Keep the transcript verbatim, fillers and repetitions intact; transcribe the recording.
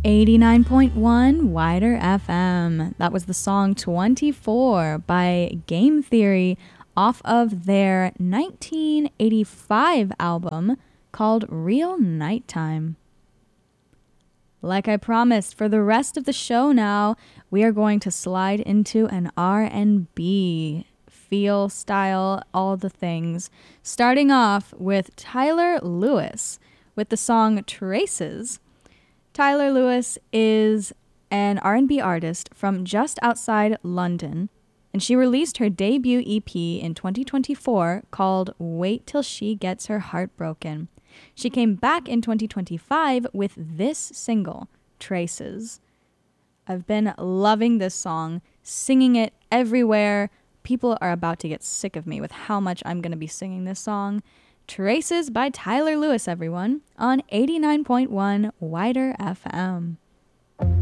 eighty-nine point one Wider F M. That was the song twenty-four by Game Theory off of their nineteen eighty-five album called Real Nighttime. Like I promised, for the rest of the show now, we are going to slide into an R and B feel, style, all the things. Starting off with Tyler Lewis with the song Traces. Tyler Lewis is an R and B artist from just outside London, and she released her debut E P in twenty twenty-four called Wait Till She Gets Her Heart Broken. She came back in twenty twenty-five with this single, Traces. I've been loving this song, singing it everywhere. People are about to get sick of me with how much I'm going to be singing this song. Traces by Tyler Lewis, everyone, on eighty-nine point one Wider F M.